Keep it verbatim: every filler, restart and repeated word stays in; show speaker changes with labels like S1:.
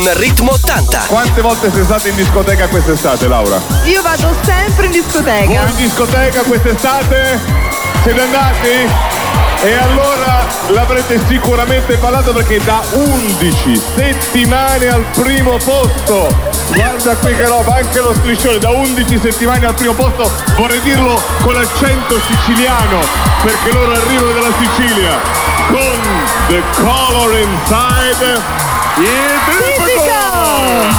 S1: Ritmo ottanta.
S2: Quante volte sei stata in discoteca quest'estate, Laura?
S3: Io vado sempre in discoteca.
S2: Voi in discoteca quest'estate? Siete andati? E allora l'avrete sicuramente parlato, perché da undici settimane al primo posto. Guarda qui che roba, anche lo striscione, da undici settimane al primo posto. Vorrei dirlo con l'accento siciliano, perché loro arrivano dalla Sicilia con The Color Inside. Yeah,
S3: Tipico!